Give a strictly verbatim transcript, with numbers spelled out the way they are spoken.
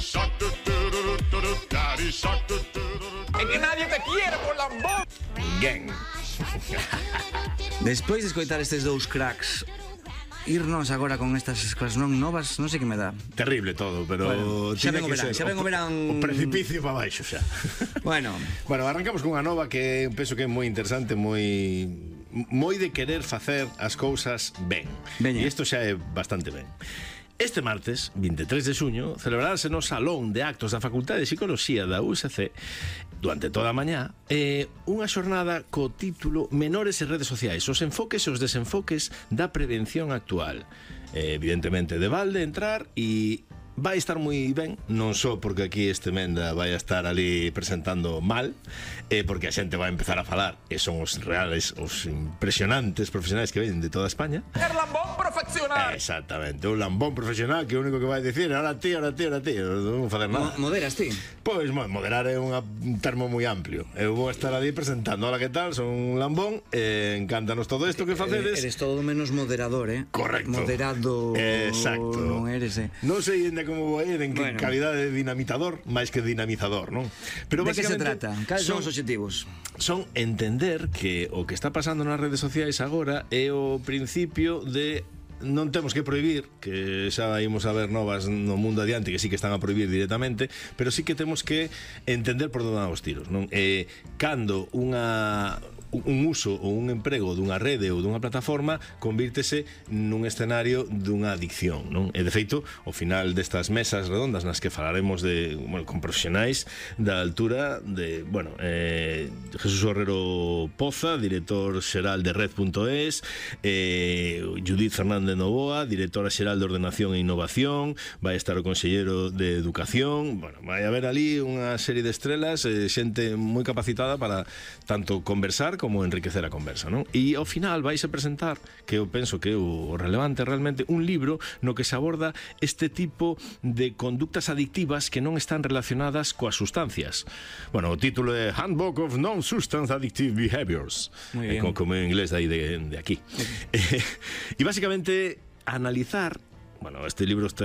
Es que nadie te quiere por lambón. Gang. Despois de escoitar estes dous cracks, irnos agora con estas escolas non novas, non sei que me dá. Terrible todo, pero bueno, xa tiña vengo que verán, ser xa vengo o, verán o precipicio para baixo xa. Bueno, bueno, arrancamos con unha nova que penso que é moi interesante, moi moi de querer facer as cousas ben. Veña. E isto xa é bastante ben. Este martes, vinte e tres de xuño, celebrarase no Salón de Actos da Facultade de Psicoloxía da U S C durante toda a mañá eh, unha xornada co título Menores e redes sociais, os enfoques e os desenfoques da prevención actual. Eh, evidentemente, de balde entrar e vai estar moi ben, non só porque aquí este Menda vai a estar ali presentando mal, eh, porque a xente vai empezar a falar e son os reales, os impresionantes profesionais que ven de toda España. El lambón profesional. Exactamente, un lambón profesional que o único que vai dicir ahora ti, ahora ti, ahora ti, non vou facer nada. mo moderas ti? Pois, moderar é unha, un termo moi amplio. Eu vou estar ali presentando, hola, que tal, son un lambón, eh, encántanos todo isto que facedes. Eres todo menos moderador, eh? Correcto. Moderado. Exacto. Non eres, eh? Non sei ainda como vou ir en que Bueno. calidade de dinamitador máis que dinamizador, non? Pero De que se basicamente trata? Cales son os obxectivos? Son entender que o que está pasando nas redes sociais agora é o principio de non temos que prohibir, que xa imos a ver novas no mundo adiante que sí que están a prohibir directamente, pero sí que temos que entender por onde van os tiros, non? Eh, cando unha un uso ou un emprego dunha rede ou dunha plataforma convírtese nun escenario dunha adicción, non? E de feito, ao final destas mesas redondas nas que falaremos de, bueno, con profesionais da altura de, bueno, eh, Jesús Herrero Poza, director xeral de red punto es, eh, Judith Fernández Novoa, directora xeral de Ordenación e Innovación, vai estar o conselleiro de Educación, bueno, vai haber ali unha serie de estrelas, eh, xente moi capacitada para tanto conversar como enriquecer a conversa, non? E ao final vais a presentar, que eu penso que é o relevante realmente, un libro no que se aborda este tipo de conductas adictivas que non están relacionadas coas sustancias. Bueno, o título é Handbook of Non-Substance Addictive Behaviors, eh, como, como en inglés de aí de, de aquí. Okay. E basicamente analizar, bueno, este libro está